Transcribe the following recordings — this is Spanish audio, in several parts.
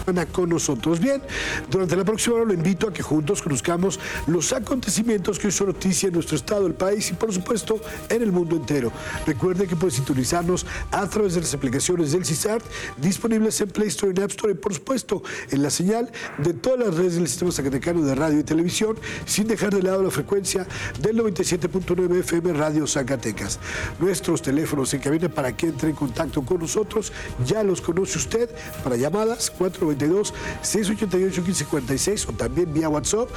con nosotros. Bien, durante la próxima hora lo invito a que juntos conozcamos los acontecimientos que hoy son noticia en nuestro estado, el país y por supuesto en el mundo entero. Recuerde que puede sintonizarnos a través de las aplicaciones del CISART disponibles en Play Store y App Store y por supuesto en la señal de todas las redes del Sistema Zacatecano de Radio y Televisión, sin dejar de lado la frecuencia del 97.9 FM Radio Zacatecas. Nuestros teléfonos en cabina para que entre en contacto con nosotros ya los conoce usted para llamadas 492-688-1546 o también vía WhatsApp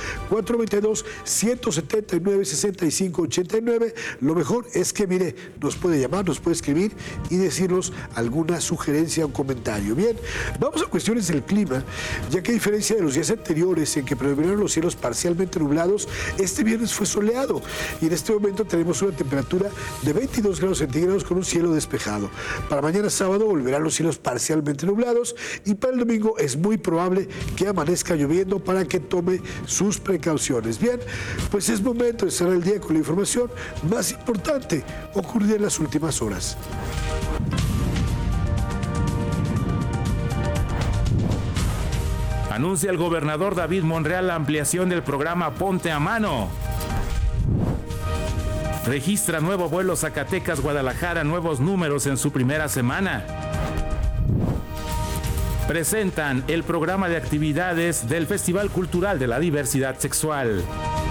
422-179-6589. Lo mejor es que, mire, nos puede llamar, nos puede escribir y decirnos alguna sugerencia o comentario. Bien, vamos a cuestiones del clima, ya que a diferencia de los días anteriores en que predominaron los cielos parcialmente nublados, este viernes fue soleado y en este momento tenemos una temperatura de 22 grados centígrados con un cielo despejado. Para mañana sábado volverán los cielos parcialmente nublados y para el domingo es muy probable que amanezca lloviendo para que tome sus precauciones. Bien, pues es momento de cerrar el día con la información más importante ocurrida en las últimas horas. Anuncia el gobernador David Monreal la ampliación del programa Ponte a Mano. Registra nuevo vuelo Zacatecas-Guadalajara, nuevos números en su primera semana. Presentan el programa de actividades del Festival Cultural de la Diversidad Sexual.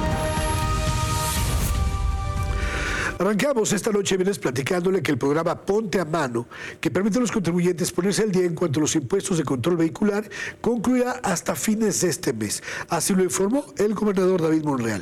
Arrancamos esta noche viernes platicándole que el programa Ponte a Mano, que permite a los contribuyentes ponerse al día en cuanto a los impuestos de control vehicular, concluirá hasta fines de este mes. Así lo informó el gobernador David Monreal.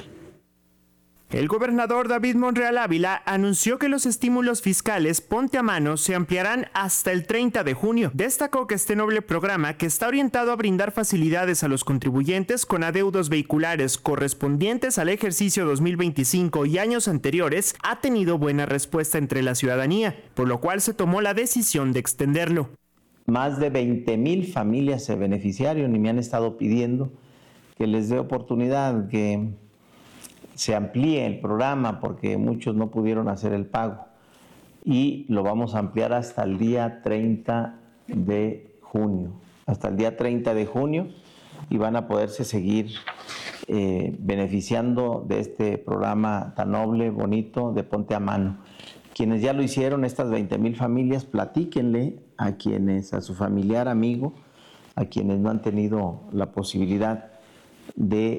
El gobernador David Monreal Ávila anunció que los estímulos fiscales Ponte a Mano se ampliarán hasta el 30 de junio. Destacó que este noble programa, que está orientado a brindar facilidades a los contribuyentes con adeudos vehiculares correspondientes al ejercicio 2025 y años anteriores, ha tenido buena respuesta entre la ciudadanía, por lo cual se tomó la decisión de extenderlo. Más de 20,000 familias se beneficiaron y me han estado pidiendo que les dé oportunidad, que se amplíe el programa porque muchos no pudieron hacer el pago y lo vamos a ampliar hasta el día 30 de junio. Hasta el día 30 de junio y van a poderse seguir beneficiando de este programa tan noble, bonito de Ponte a Mano. Quienes ya lo hicieron, estas 20,000 familias, platíquenle a quienes, a su familiar, amigo, a quienes no han tenido la posibilidad de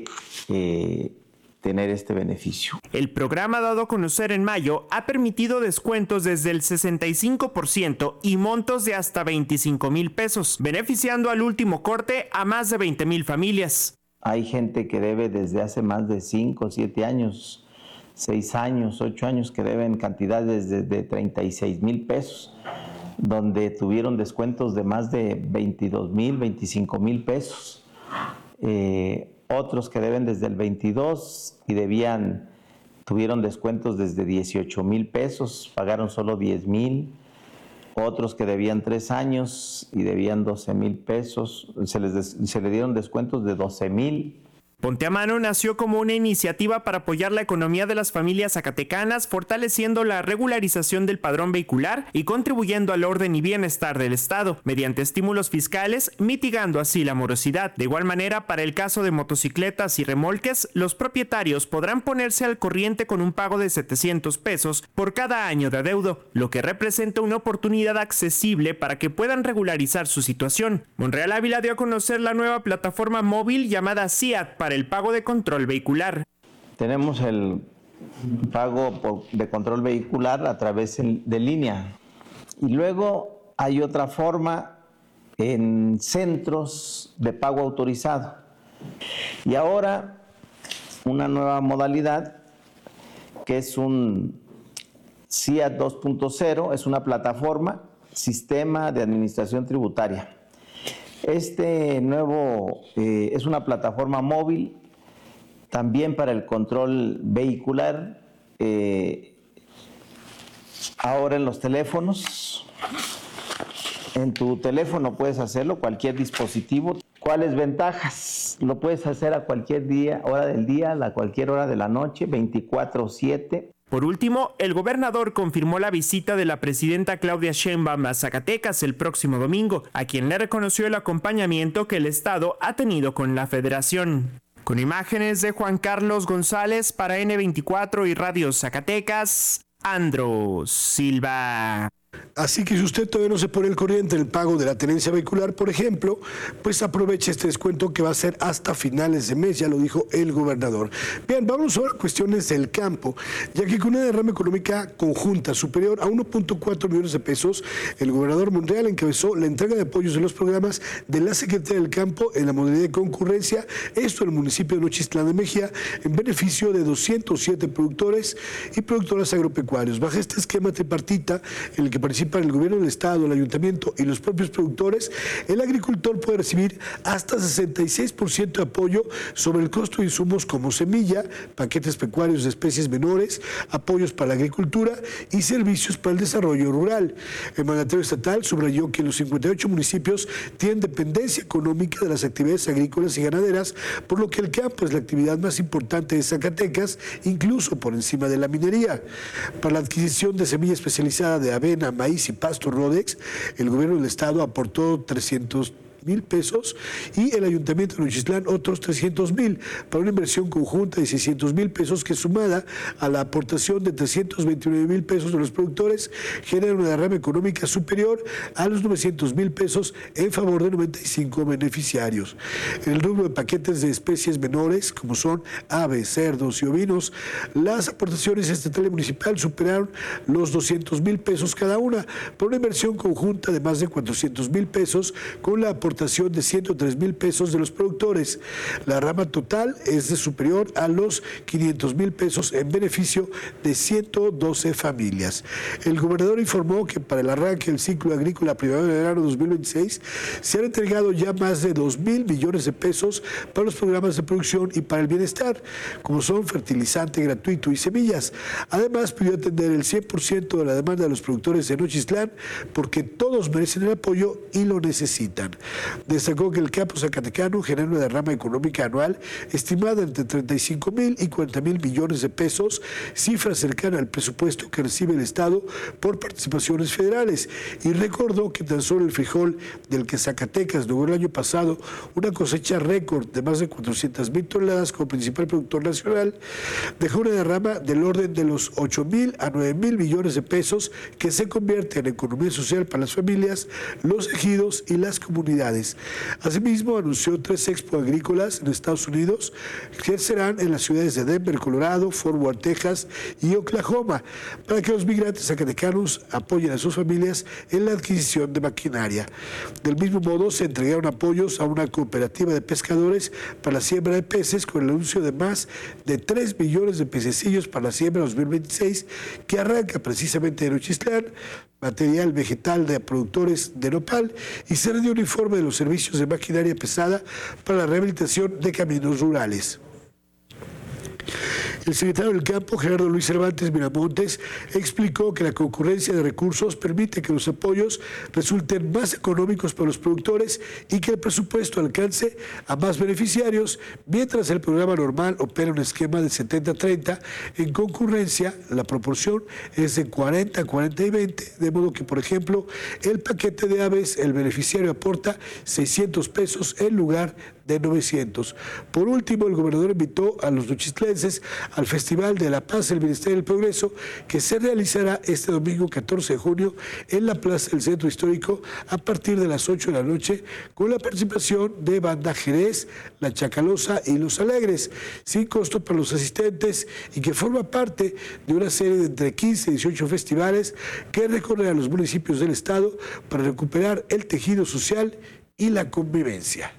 tener este beneficio. El programa dado a conocer en mayo ha permitido descuentos desde el 65% y montos de hasta 25,000 pesos, beneficiando al último corte a más de 20,000 familias. Hay gente que debe desde hace más de 5, 7 años, 6 años, 8 años, que deben cantidades de 36,000 pesos, donde tuvieron descuentos de más de 22,000, 25,000 pesos. Otros que deben desde el 22 y tuvieron descuentos desde 18,000 pesos, pagaron solo 10,000. Otros que debían 3 años y debían 12,000 pesos, se le dieron descuentos de 12,000. Ponte a Mano nació como una iniciativa para apoyar la economía de las familias zacatecanas, fortaleciendo la regularización del padrón vehicular y contribuyendo al orden y bienestar del Estado, mediante estímulos fiscales, mitigando así la morosidad. De igual manera, para el caso de motocicletas y remolques, los propietarios podrán ponerse al corriente con un pago de 700 pesos por cada año de adeudo, lo que representa una oportunidad accesible para que puedan regularizar su situación. Monreal Ávila dio a conocer la nueva plataforma móvil llamada CIAT para el pago de control vehicular. Tenemos el pago de control vehicular a través de línea. Y luego hay otra forma en centros de pago autorizado. Y ahora una nueva modalidad que es un CIAT 2.0, es una plataforma, Sistema de Administración Tributaria. Este nuevo es una plataforma móvil también para el control vehicular. Ahora en los teléfonos, en tu teléfono puedes hacerlo, cualquier dispositivo. ¿Cuáles ventajas? Lo puedes hacer a cualquier día, hora del día, a cualquier hora de la noche, 24/7. Por último, el gobernador confirmó la visita de la presidenta Claudia Sheinbaum a Zacatecas el próximo domingo, a quien le reconoció el acompañamiento que el estado ha tenido con la federación. Con imágenes de Juan Carlos González para N24 y Radio Zacatecas, Andro Silva. Así que si usted todavía no se pone el corriente en el pago de la tenencia vehicular, por ejemplo, pues aproveche este descuento que va a ser hasta finales de mes, ya lo dijo el gobernador. Bien, vamos ahora a cuestiones del campo, ya que con una derrama económica conjunta superior a 1.4 millones de pesos, el gobernador Monreal encabezó la entrega de apoyos de los programas de la Secretaría del Campo en la modalidad de concurrencia, esto en el municipio de Nochistlán de Mejía, en beneficio de 207 productores y productoras agropecuarios. Bajo este esquema tripartita, en el que participan el gobierno del estado, el ayuntamiento y los propios productores, el agricultor puede recibir hasta 66% de apoyo sobre el costo de insumos como semilla, paquetes pecuarios de especies menores, apoyos para la agricultura y servicios para el desarrollo rural. El mandatario estatal subrayó que los 58 municipios tienen dependencia económica de las actividades agrícolas y ganaderas, por lo que el campo es la actividad más importante de Zacatecas, incluso por encima de la minería. Para la adquisición de semilla especializada de avena, maíz y pasto Rodex, el gobierno del estado aportó 300,000 pesos y el ayuntamiento de Nochistlán otros 300,000 para una inversión conjunta de 600,000 pesos que, sumada a la aportación de 329,000 pesos de los productores, genera una derrama económica superior a los 900,000 pesos en favor de 95 beneficiarios. En el rubro de paquetes de especies menores, como son aves, cerdos y ovinos, las aportaciones estatal y municipal superaron los 200,000 pesos cada una, por una inversión conjunta de más de 400,000 pesos, con la aportación de 103,000 pesos de los productores. La rama total es de superior a los 500,000 pesos en beneficio de 112 familias. El gobernador informó que para el arranque del ciclo agrícola primavera-verano 2026 se han entregado ya más de 2,000 millones de pesos para los programas de producción y para el bienestar, como son fertilizante gratuito y semillas. Además, pidió atender el 100% de la demanda de los productores de Nochistlán, porque todos merecen el apoyo y lo necesitan. Destacó que el campo zacatecano genera una derrama económica anual estimada entre 35,000 y 40,000 millones de pesos, cifra cercana al presupuesto que recibe el Estado por participaciones federales, y recordó que tan solo el frijol, del que Zacatecas logró el año pasado una cosecha récord de más de 400,000 toneladas como principal productor nacional, dejó una derrama del orden de los 8,000 a 9,000 millones de pesos, que se convierte en economía social para las familias, los ejidos y las comunidades. Asimismo, anunció 3 expos agrícolas en Estados Unidos, que serán en las ciudades de Denver, Colorado, Fort Worth, Texas y Oklahoma, para que los migrantes zacatecanos apoyen a sus familias en la adquisición de maquinaria. Del mismo modo, se entregaron apoyos a una cooperativa de pescadores para la siembra de peces, con el anuncio de más de 3 millones de pececillos para la siembra 2026, que arranca precisamente en Nochistlán, material vegetal de productores de nopal, y se dio un informe de los servicios de maquinaria pesada para la rehabilitación de caminos rurales. El secretario del Campo, Gerardo Luis Cervantes Miramontes, explicó que la concurrencia de recursos permite que los apoyos resulten más económicos para los productores y que el presupuesto alcance a más beneficiarios, mientras el programa normal opera un esquema de 70-30. En concurrencia, la proporción es de 40, 40 y 20, de modo que, por ejemplo, el paquete de aves, el beneficiario aporta 600 pesos en lugar de 900. Por último, el gobernador invitó a los nochistlenses al Festival de la Paz del Bienestar y el Progreso, que se realizará este domingo 14 de junio en la Plaza del Centro Histórico a partir de las 8 de la noche, con la participación de Banda Jerez, La Chacalosa y Los Alegres, sin costo para los asistentes, y que forma parte de una serie de entre 15 y 18 festivales que recorrerán los municipios del estado para recuperar el tejido social y la convivencia.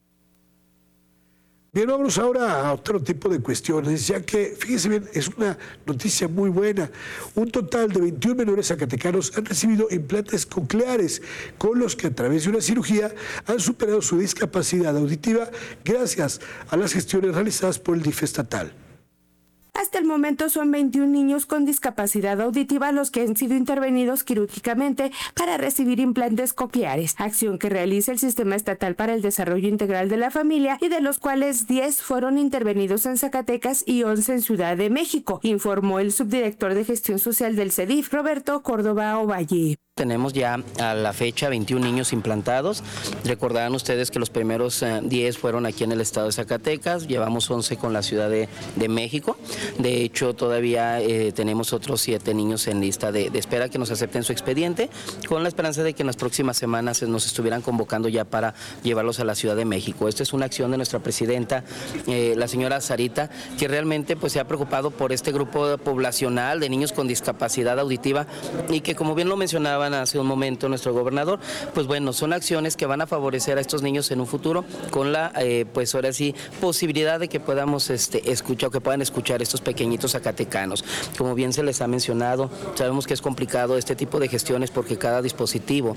Bien, vamos ahora a otro tipo de cuestiones, ya que, fíjense bien, es una noticia muy buena. Un total de 21 menores zacatecanos han recibido implantes cocleares, con los que a través de una cirugía han superado su discapacidad auditiva gracias a las gestiones realizadas por el DIF estatal. Hasta Hasta el momento son 21 niños con discapacidad auditiva los que han sido intervenidos quirúrgicamente para recibir implantes cocleares, acción que realiza el Sistema Estatal para el Desarrollo Integral de la Familia y de los cuales 10 fueron intervenidos en Zacatecas y 11 en Ciudad de México, informó el subdirector de Gestión Social del CEDIF, Roberto Córdoba Ovalle. Tenemos ya a la fecha 21 niños implantados. Recordarán ustedes que los primeros 10 fueron aquí en el estado de Zacatecas, llevamos 11 con la Ciudad de México. De hecho, todavía tenemos otros 7 niños en lista de espera que nos acepten su expediente, con la esperanza de que en las próximas semanas nos estuvieran convocando ya para llevarlos a la Ciudad de México. Esta es una acción de nuestra presidenta, la señora Sarita, que realmente pues se ha preocupado por este grupo poblacional de niños con discapacidad auditiva y que, como bien lo mencionaba hace un momento nuestro gobernador, pues bueno, son acciones que van a favorecer a estos niños en un futuro con la, pues ahora sí, posibilidad de que podamos escuchar o que puedan escuchar estos pequeñitos zacatecanos. Como bien se les ha mencionado, sabemos que es complicado este tipo de gestiones porque cada dispositivo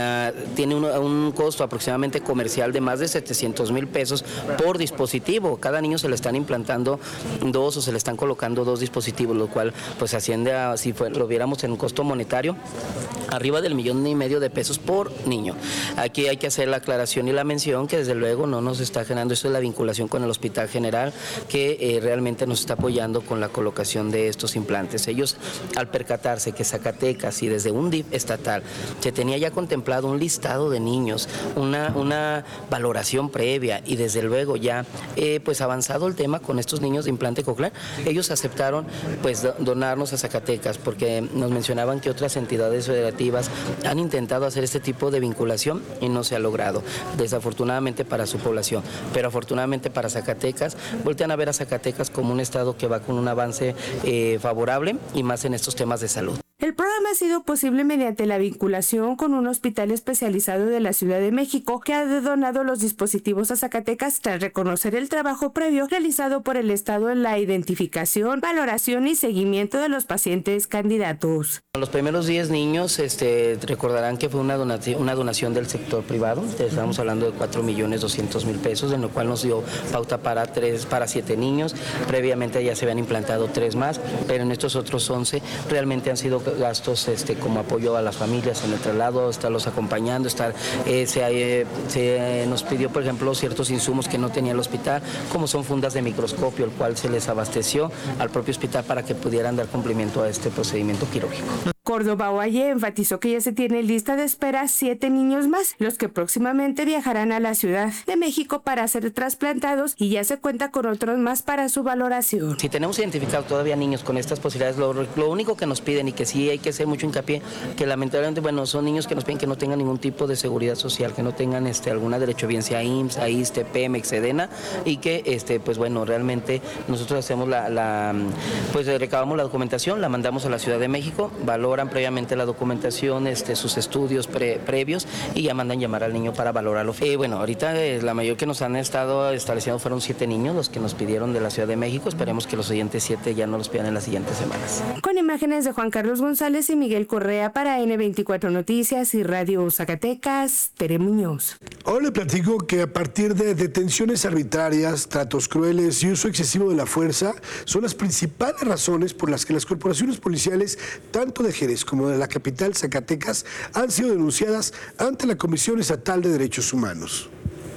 tiene un costo aproximadamente comercial de más de 700,000 pesos por dispositivo. Cada niño se le están implantando 2 o se le están colocando 2 dispositivos, lo cual pues asciende a, si lo viéramos en un costo monetario, arriba del 1,5 millones de pesos por niño. Aquí hay que hacer la aclaración y la mención que desde luego no nos está generando, esto es la vinculación con el Hospital General, que realmente nos está apoyando con la colocación de estos implantes. Ellos, al percatarse que Zacatecas y desde un DIF estatal se tenía ya contemplado un listado de niños, una valoración previa y desde luego ya pues avanzado el tema con estos niños de implante coclear, ellos aceptaron pues donarnos a Zacatecas porque nos mencionaban que otras entidades federativas han intentado hacer este tipo de vinculación y no se ha logrado, desafortunadamente para su población, pero afortunadamente para Zacatecas, voltean a ver a Zacatecas como un estado que va con un avance favorable y más en estos temas de salud. El programa ha sido posible mediante la vinculación con un hospital especializado de la Ciudad de México que ha donado los dispositivos a Zacatecas tras reconocer el trabajo previo realizado por el Estado en la identificación, valoración y seguimiento de los pacientes candidatos. Los primeros 10 niños recordarán que fue una donación del sector privado, estamos hablando de 4,200,000 pesos, en lo cual nos dio pauta para 7 niños, previamente ya se habían implantado 3 más, pero en estos otros 11 realmente han sido gastos como apoyo a las familias en el traslado, estarlos acompañando, se nos pidió por ejemplo ciertos insumos que no tenía el hospital, como son fundas de microscopio, el cual se les abasteció al propio hospital para que pudieran dar cumplimiento a este procedimiento quirúrgico. Córdoba Ovalle enfatizó que ya se tiene en lista de espera 7 niños más, los que próximamente viajarán a la Ciudad de México para ser trasplantados y ya se cuenta con otros más para su valoración. Si tenemos identificado todavía niños con estas posibilidades, lo único que nos piden y que sí hay que hacer mucho hincapié, que lamentablemente, bueno, son niños que nos piden que no tengan ningún tipo de seguridad social, que no tengan alguna derecho, bien sea IMSS, AISSSTE, Pemex, Sedena, y que, pues bueno, realmente nosotros hacemos pues recabamos la documentación, la mandamos a la Ciudad de México, valoran previamente la documentación, sus estudios previos y ya mandan llamar al niño para valorarlo. Bueno, ahorita la mayor que nos han estado estableciendo fueron 7 niños, los que nos pidieron de la Ciudad de México, esperemos que los siguientes 7 ya no los pidan en las siguientes semanas. Con imágenes de Juan Carlos González y Miguel Correa para N24 Noticias y Radio Zacatecas, Tere Muñoz. Ahora le platico que a partir de detenciones arbitrarias, tratos crueles y uso excesivo de la fuerza son las principales razones por las que las corporaciones policiales, tanto de Jerez como de la capital Zacatecas, han sido denunciadas ante la Comisión Estatal de Derechos Humanos.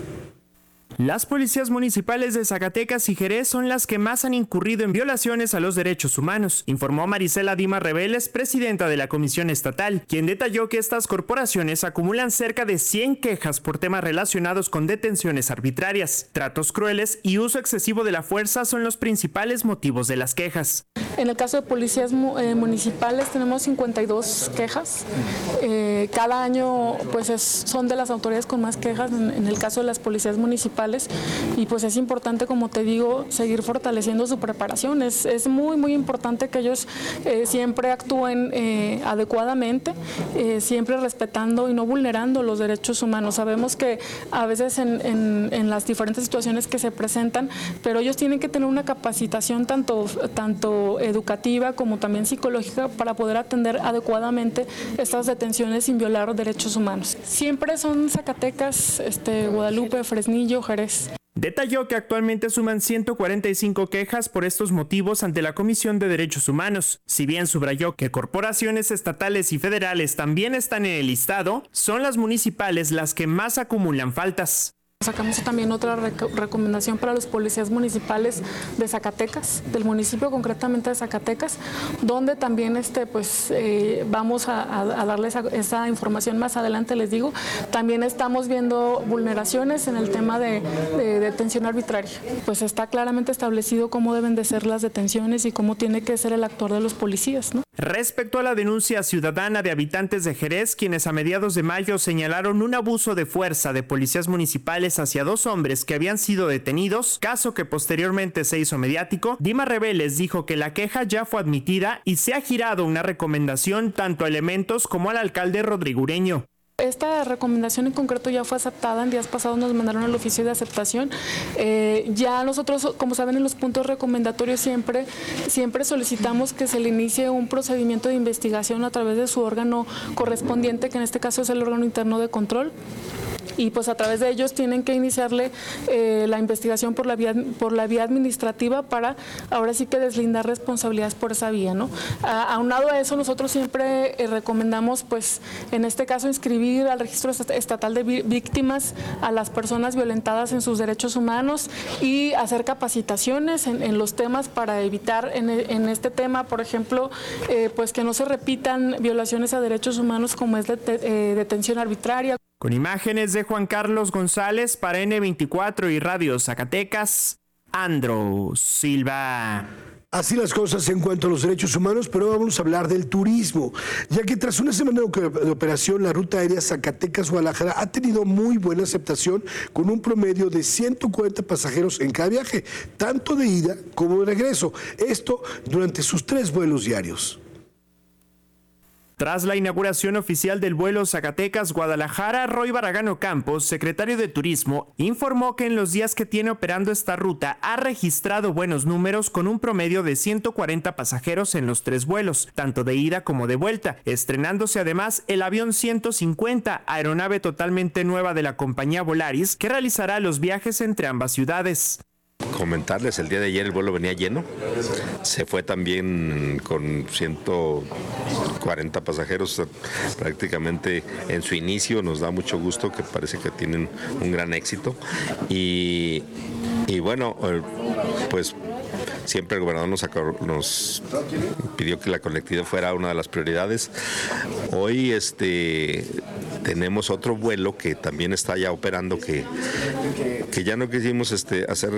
Las policías municipales de Zacatecas y Jerez son las que más han incurrido en violaciones a los derechos humanos, informó Marisela Dimas Reveles, presidenta de la Comisión Estatal, quien detalló que estas corporaciones acumulan cerca de 100 quejas por temas relacionados con detenciones arbitrarias, tratos crueles y uso excesivo de la fuerza son los principales motivos de las quejas. En el caso de policías municipales tenemos 52 quejas. Cada año pues son de las autoridades con más quejas en el caso de las policías municipales y pues es importante, como te digo, seguir fortaleciendo su preparación. Es muy muy importante que ellos siempre actúen adecuadamente, siempre respetando y no vulnerando los derechos humanos. Sabemos que a veces en las diferentes situaciones que se presentan, pero ellos tienen que tener una capacitación tanto educativa como también psicológica para poder atender adecuadamente estas detenciones sin violar derechos humanos. Siempre son Zacatecas, Guadalupe, Fresnillo, Jerez. Detalló que actualmente suman 145 quejas por estos motivos ante la Comisión de Derechos Humanos. Si bien subrayó que corporaciones estatales y federales también están en el listado, son las municipales las que más acumulan faltas. Sacamos también otra recomendación para los policías municipales de Zacatecas, del municipio concretamente de Zacatecas, donde también vamos a darles esa información más adelante, les digo. También estamos viendo vulneraciones en el tema de detención arbitraria. Pues está claramente establecido cómo deben de ser las detenciones y cómo tiene que ser el actuar de los policías, ¿no? Respecto a la denuncia ciudadana de habitantes de Jerez, quienes a mediados de mayo señalaron un abuso de fuerza de policías municipales hacia 2 hombres que habían sido detenidos, caso que posteriormente se hizo mediático, Dima Reveles dijo que la queja ya fue admitida y se ha girado una recomendación tanto a elementos como al alcalde Rodrigo Ureño. Esta recomendación en concreto ya fue aceptada, en días pasados nos mandaron el oficio de aceptación. Ya nosotros, como saben, en los puntos recomendatorios siempre solicitamos que se le inicie un procedimiento de investigación a través de su órgano correspondiente, que en este caso es el órgano interno de control. Y pues a través de ellos tienen que iniciarle la investigación por la vía administrativa para ahora sí que deslindar responsabilidades por esa vía, ¿no? Aunado a eso, nosotros siempre recomendamos, pues en este caso, inscribir al registro estatal de víctimas a las personas violentadas en sus derechos humanos y hacer capacitaciones en los temas para evitar en este tema, por ejemplo, pues que no se repitan violaciones a derechos humanos como es detención arbitraria. Con imágenes de Juan Carlos González para N24 y Radio Zacatecas, Andro Silva. Así las cosas en cuanto a los derechos humanos, pero vamos a hablar del turismo, ya que tras una semana de operación, la ruta aérea Zacatecas-Guadalajara ha tenido muy buena aceptación, con un promedio de 140 pasajeros en cada viaje, tanto de ida como de regreso. Esto durante sus 3 vuelos diarios. Tras la inauguración oficial del vuelo Zacatecas-Guadalajara, Roy Barragán Campos, secretario de Turismo, informó que en los días que tiene operando esta ruta ha registrado buenos números con un promedio de 140 pasajeros en los 3 vuelos, tanto de ida como de vuelta, estrenándose además el avión 150, aeronave totalmente nueva de la compañía Volaris, que realizará los viajes entre ambas ciudades. Comentarles, el día de ayer el vuelo venía lleno, se fue también con 140 pasajeros prácticamente en su inicio. Nos da mucho gusto, que parece que tienen un gran éxito y bueno, pues siempre el gobernador nos pidió que la conectividad fuera una de las prioridades. Hoy tenemos otro vuelo que también está ya operando, que ya no quisimos hacer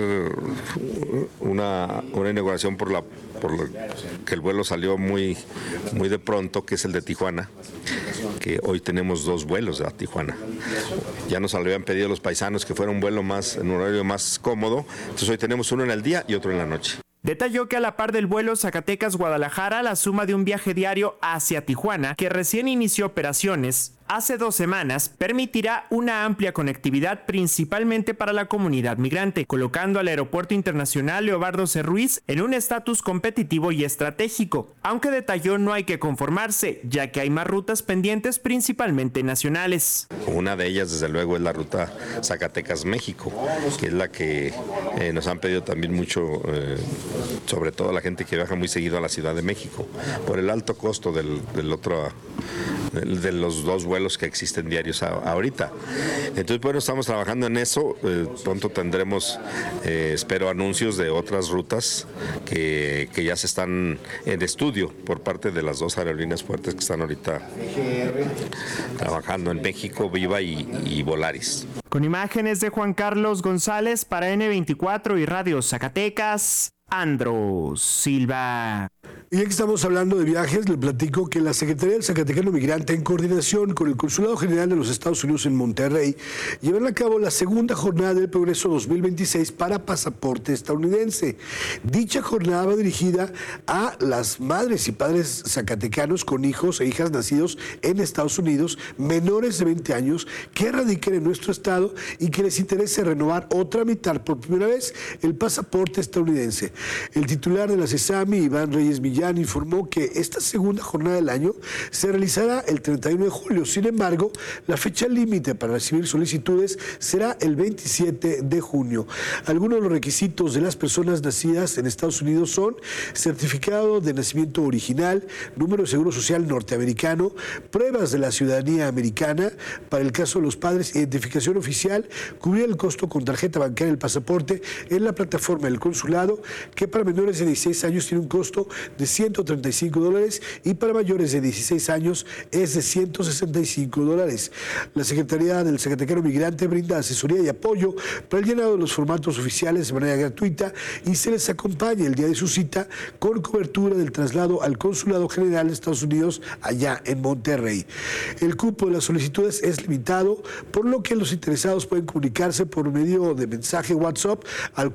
una inauguración por que el vuelo salió muy de pronto, que es el de Tijuana, que hoy tenemos 2 vuelos a Tijuana. Ya nos habían pedido los paisanos que fuera un vuelo en un horario más cómodo, entonces hoy tenemos uno en el día y otro en la noche. Detalló que a la par del vuelo Zacatecas-Guadalajara, la suma de un viaje diario hacia Tijuana, que recién inició operaciones hace 2 semanas, permitirá una amplia conectividad principalmente para la comunidad migrante, colocando al Aeropuerto Internacional Leobardo C. Ruiz en un estatus competitivo y estratégico, aunque detalló no hay que conformarse, ya que hay más rutas pendientes, principalmente nacionales. Una de ellas, desde luego, es la ruta Zacatecas-México, que es la que nos han pedido también mucho, sobre todo la gente que viaja muy seguido a la Ciudad de México, por el alto costo de los 2 vuelos que existen diarios ahorita. Entonces, bueno, estamos trabajando en eso. Pronto tendremos, espero, anuncios de otras rutas que ya se están en estudio por parte de las 2 aerolíneas fuertes que están ahorita trabajando en México, Viva y Volaris. Con imágenes de Juan Carlos González para N24 y Radio Zacatecas, Andro Silva. Y ya que estamos hablando de viajes, le platico que la Secretaría del Zacatecano Migrante, en coordinación con el Consulado General de los Estados Unidos en Monterrey, llevará a cabo la segunda jornada del Progreso 2026 para pasaporte estadounidense. Dicha jornada va dirigida a las madres y padres zacatecanos con hijos e hijas nacidos en Estados Unidos, menores de 20 años, que radiquen en nuestro estado y que les interese renovar o tramitar por primera vez el pasaporte estadounidense. El titular de la CESAMI, Iván Reyes Villar, Millán informó que esta segunda jornada del año se realizará el 31 de julio. Sin embargo, la fecha límite para recibir solicitudes será el 27 de junio. Algunos de los requisitos de las personas nacidas en Estados Unidos son certificado de nacimiento original, número de seguro social norteamericano, pruebas de la ciudadanía americana, para el caso de los padres, identificación oficial, cubrir el costo con tarjeta bancaria del pasaporte en la plataforma del consulado, que para menores de 16 años tiene un costo de $135 y para mayores de 16 años es de $165. La Secretaría del Zacatecano Migrante brinda asesoría y apoyo para el llenado de los formatos oficiales de manera gratuita y se les acompaña el día de su cita con cobertura del traslado al Consulado General de Estados Unidos allá en Monterrey. El cupo de las solicitudes es limitado, por lo que los interesados pueden comunicarse por medio de mensaje WhatsApp al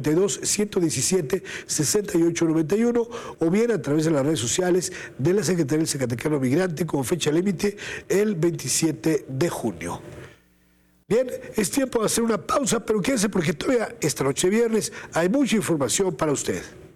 492-117-6891 o bien a través de las redes sociales de la Secretaría del Zacatecano Migrante con fecha límite el 27 de junio. Bien, es tiempo de hacer una pausa, pero quédense porque todavía esta noche viernes hay mucha información para usted.